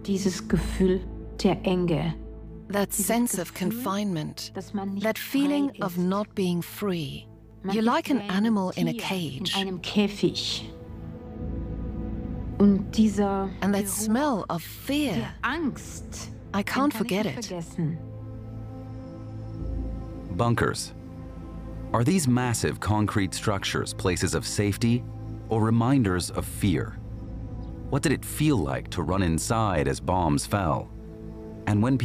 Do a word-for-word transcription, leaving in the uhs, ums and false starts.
dieses Gefühl der Enge. That sense of confinement, that feeling of not being free. You're like an animal in a cage. In einem Käfig. Und dieser And that Geruch smell of fear, der Angst, I can't den kann forget ich nicht it. vergessen. Bunkers. Are these massive concrete structures places of safety or reminders of fear? What did it feel like to run inside as bombs fell? And when people